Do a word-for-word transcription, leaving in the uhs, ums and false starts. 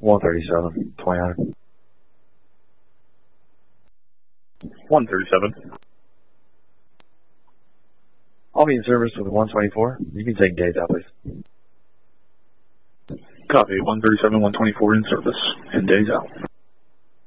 one thirty-seven, twenty hundred. one thirty-seven. I'll be in service with one twenty-four. You can take days out, please. Copy, one thirty-seven, one twenty-four in service, and days out.